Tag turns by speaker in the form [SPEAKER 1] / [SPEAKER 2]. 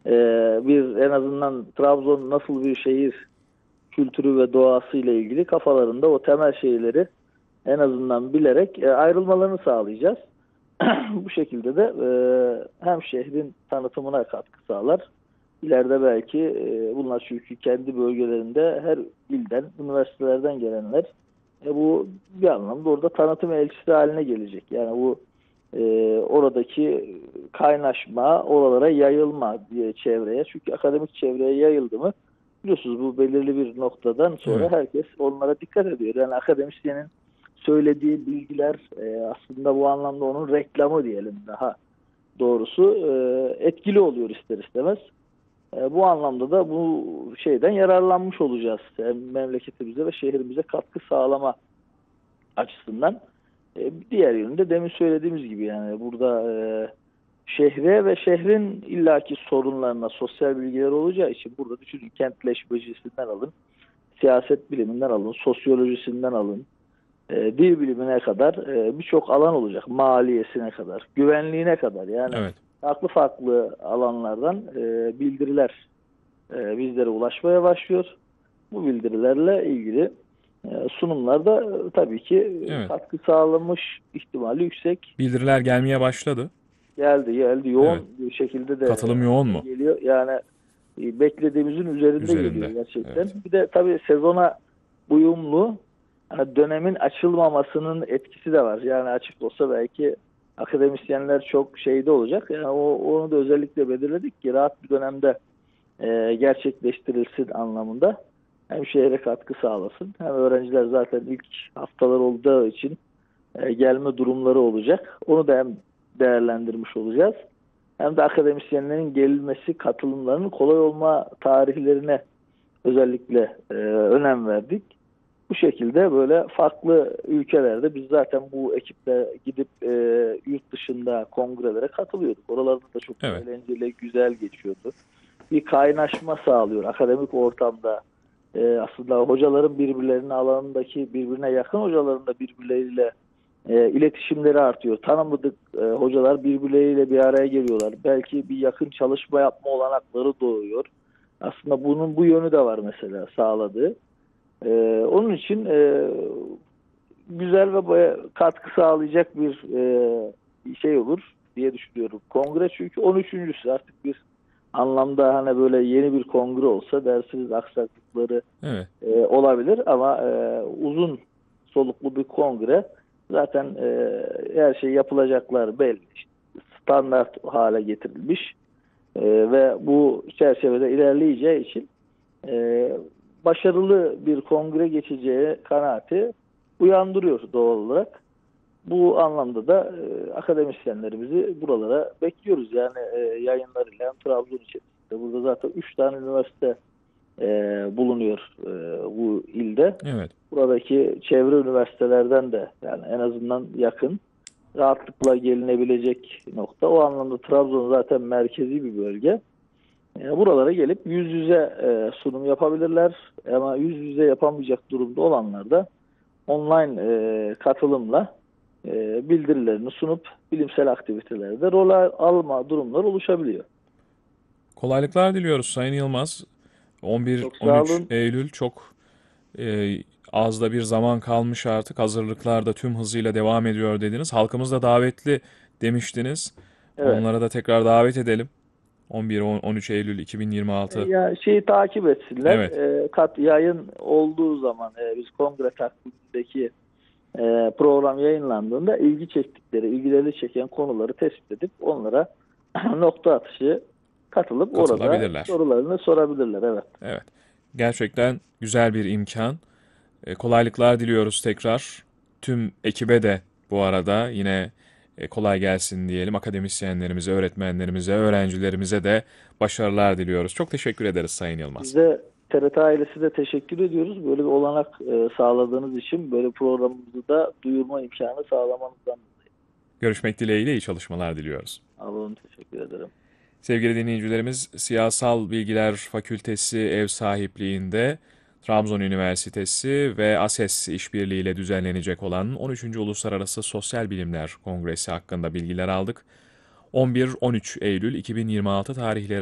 [SPEAKER 1] bir en azından Trabzon nasıl bir şehir kültürü ve doğası ile ilgili kafalarında o temel şeyleri en azından bilerek ayrılmalarını sağlayacağız. Bu şekilde de hem şehrin tanıtımına katkı sağlar. İleride belki bunlar çünkü kendi bölgelerinde her ilden, üniversitelerden gelenler bu bir anlamda orada tanıtım elçisi haline gelecek. Yani bu oradaki kaynaşma, oralara yayılma diye çevreye. Çünkü akademik çevreye yayıldı mı biliyorsunuz bu belirli bir noktadan sonra
[SPEAKER 2] Evet.
[SPEAKER 1] herkes onlara dikkat ediyor. Yani akademisyenin söylediği bilgiler aslında bu anlamda onun reklamı diyelim daha doğrusu etkili oluyor ister istemez. Bu anlamda da bu şeyden yararlanmış olacağız. Hem memleketimize ve şehrimize katkı sağlama açısından. Diğer yönünde demin söylediğimiz gibi yani burada şehre ve şehrin illaki sorunlarına sosyal bilgiler olacağı için burada düşünün kentleşmecisinden alın, siyaset biliminden alın, sosyolojisinden alın, dil bilimine kadar birçok alan olacak. Maliyesine kadar, güvenliğine kadar yani
[SPEAKER 2] Evet.
[SPEAKER 1] farklı farklı alanlardan bildiriler bizlere ulaşmaya başlıyor. Bu bildirilerle ilgili sunumlar da tabii ki
[SPEAKER 2] Evet.
[SPEAKER 1] katkı sağlamış ihtimali yüksek.
[SPEAKER 2] Bildiriler gelmeye başladı.
[SPEAKER 1] Geldi
[SPEAKER 2] Evet.
[SPEAKER 1] yoğun bir şekilde de
[SPEAKER 2] Katılım yoğun mu?
[SPEAKER 1] geliyor. Yani beklediğimizin üzerinde geliyor
[SPEAKER 2] Üzerinde.
[SPEAKER 1] gerçekten.
[SPEAKER 2] Evet.
[SPEAKER 1] Bir de tabii sezona uyumlu hani dönemin açılmamasının etkisi de var. Yani açık olsa belki akademisyenler çok şeyde olacak. Yani onu da özellikle belirledik ki rahat bir dönemde gerçekleştirilsin anlamında. Hem şehre katkı sağlasın hem öğrenciler zaten ilk haftalar olduğu için gelme durumları olacak. Onu da hem değerlendirmiş olacağız. Hem de akademisyenlerin gelmesi, katılımlarının kolay olma tarihlerine özellikle önem verdik. Bu şekilde böyle farklı ülkelerde biz zaten bu ekiple gidip yurt dışında kongrelere katılıyorduk. Oralarda da çok
[SPEAKER 2] Evet.
[SPEAKER 1] eğlenceli, güzel geçiyordu. Bir kaynaşma sağlıyor akademik ortamda. Aslında hocaların birbirlerinin alanındaki birbirine yakın hocaların da birbirleriyle iletişimleri artıyor. Tanımadık hocalar birbirleriyle bir araya geliyorlar. Belki bir yakın çalışma yapma olanakları doğuyor. Aslında bunun bu yönü de var mesela sağladığı. Onun için güzel ve katkı sağlayacak bir şey olur diye düşünüyorum. Kongre çünkü 13.'sü artık bir anlamda hani böyle yeni bir kongre olsa dersiniz aksaklıkları
[SPEAKER 2] Evet.
[SPEAKER 1] olabilir ama uzun soluklu bir kongre zaten her şey yapılacaklar belli. İşte standart hale getirilmiş ve bu çerçevede ilerleyeceği için e, başarılı bir kongre geçeceği kanaati uyandırıyor doğal olarak. Bu anlamda da akademisyenlerimizi buralara bekliyoruz. Yani yayınlarıyla hem Trabzon içerisinde. Burada zaten 3 tane üniversite bulunuyor bu ilde.
[SPEAKER 2] Evet.
[SPEAKER 1] Buradaki çevre üniversitelerden de yani en azından yakın rahatlıkla gelinebilecek nokta. O anlamda Trabzon zaten merkezi bir bölge. Buralara gelip yüz yüze sunum yapabilirler. Ama yüz yüze yapamayacak durumda olanlar da online katılımla bildirilerini sunup bilimsel aktivitelerde rol alma durumlar oluşabiliyor.
[SPEAKER 2] Kolaylıklar diliyoruz Sayın Yılmaz.
[SPEAKER 1] Çok sağ
[SPEAKER 2] 11-13
[SPEAKER 1] olun.
[SPEAKER 2] Eylül çok e, az da bir zaman kalmış artık. Hazırlıklar da tüm hızıyla devam ediyor dediniz. Halkımız da davetli demiştiniz.
[SPEAKER 1] Evet.
[SPEAKER 2] Onlara da tekrar davet edelim. 11-13 Eylül 2026.
[SPEAKER 1] Ya şeyi takip etsinler.
[SPEAKER 2] Evet.
[SPEAKER 1] Yayın olduğu zaman biz kongre takvimindeki program yayınlandığında ilgilerini çeken konuları tespit edip onlara nokta atışı katılıp orada
[SPEAKER 2] Katılabilirler.
[SPEAKER 1] sorularını sorabilirler. Evet.
[SPEAKER 2] Evet. Gerçekten güzel bir imkan. Kolaylıklar diliyoruz tekrar. Tüm ekibe de bu arada yine kolay gelsin diyelim. Akademisyenlerimize, öğretmenlerimize, öğrencilerimize de başarılar diliyoruz. Çok teşekkür ederiz Sayın Yılmaz.
[SPEAKER 1] Biz de TRT ailesi de teşekkür ediyoruz. Böyle bir olanak sağladığınız için böyle programımızı da duyurma imkanı sağlamanızdan
[SPEAKER 2] Görüşmek dileğiyle iyi çalışmalar diliyoruz.
[SPEAKER 1] dolayı teşekkür ederim.
[SPEAKER 2] Sevgili dinleyicilerimiz, Siyasal Bilgiler Fakültesi ev sahipliğinde Trabzon Üniversitesi ve ASES işbirliğiyle düzenlenecek olan 13. Uluslararası Sosyal Bilimler Kongresi hakkında bilgiler aldık. 11-13 Eylül 2026 tarihleri